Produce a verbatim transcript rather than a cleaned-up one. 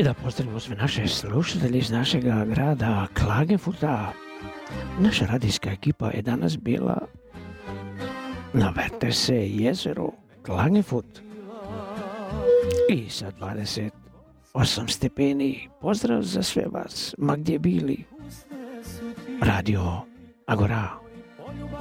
I da pozdravimo sve naše slušatelje iz našega grada Klagenfurta. Naša radijska ekipa je danas bila na Wörthersee jezero Klagenfurt i sa dvadeset osam stepeni. Pozdrav za sve vas, ma gdje bili. Radio Agora.